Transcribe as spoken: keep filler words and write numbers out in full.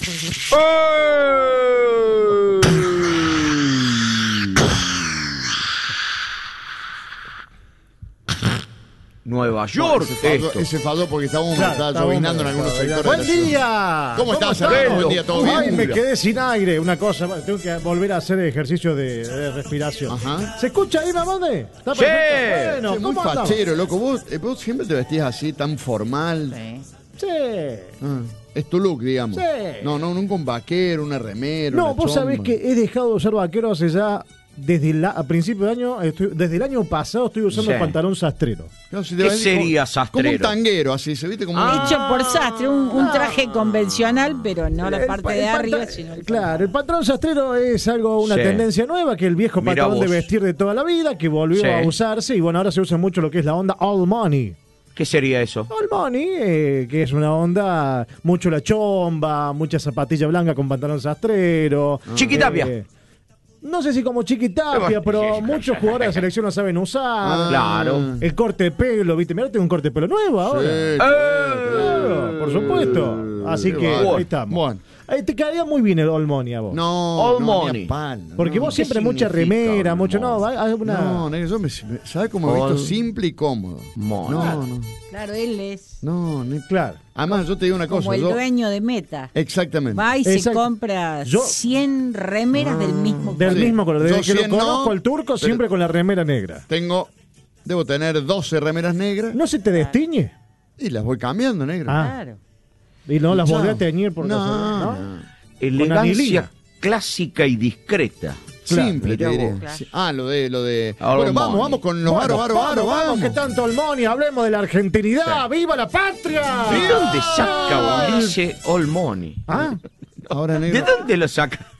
Nueva York. Ese fadó, ese fadó porque estábamos claro, llovinando en algunos sectores. ¡Buen día! ¿Cómo, ¿Cómo estás, Herrero? Buen día, ¿todo bien? Ay, me quedé sin aire. Una cosa, tengo que volver a hacer ejercicio de, de respiración. Ajá. ¿Se escucha ahí, Mamonde? ¿Está sí. Bueno, sí, muy fachero, loco. ¿Vos, vos siempre te vestías así, tan formal. Sí. Sí. Ah, es tu look, digamos. Sí. No, no, nunca un vaquero, una remera. No, una vos chomba. sabés que he dejado de usar vaquero hace ya... Desde la, a principio de año, estoy, desde el año pasado estoy usando sí. pantalón sastrero. No, si ¿Qué sería sastrero? Como un tanguero, así, ¿se viste? Como ah, hecho por sastre, un, un traje ah, convencional, pero no la parte de arriba, sino el Claro, pantalón. El patrón sastrero es algo, una sí. tendencia nueva, que el viejo Mirá patrón vos. de vestir de toda la vida, que volvió sí. a usarse, y bueno, ahora se usa mucho lo que es la onda all money. ¿Qué sería eso? All money, eh, que es una onda, mucho la chomba, mucha zapatilla blanca con pantalón sastrero. Ah. Chiquitapia. Eh, No sé si como Chiquitapia, pero muchos jugadores de la selección no saben usar. Ah, claro. El corte de pelo, ¿viste? Mirá, tengo un corte de pelo nuevo ahora. Sí, claro, por supuesto. Así que bueno. ahí estamos. Bueno. Ahí te quedaría muy bien el all money a vos. No, all no, money. Pal, porque no. vos siempre mucha remera, mucho. No, hay una... no, no, yo me. ¿Sabes cómo me he visto simple y cómodo? Money. No, no. Claro, él es. No, no. Claro. Además, yo te digo una cosa. Como el yo... dueño de Meta. Exactamente. Va y Exact... se compra yo... cien remeras ah, del mismo color. Del sí. mismo color. Desde yo que lo conozco no, al turco, siempre con la remera negra. Tengo. Debo tener doce remeras negras. ¿No se te destiñe? Y las voy cambiando, negra. Ah. Claro. Y no las volví a teñir por no, ¿no? no. Elegancia clásica y discreta. Claro, simple, te diré. Claro. Ah, lo de, lo de. All bueno, vamos, money. vamos con los bueno, varos, varos, varos, vamos. vamos. ¿Qué tanto all money? Hablemos de la argentinidad. Sí. ¡Viva la patria! ¿De dónde saca Ulises all money? ¿Ah? Ahora, negro. ¿De dónde lo saca?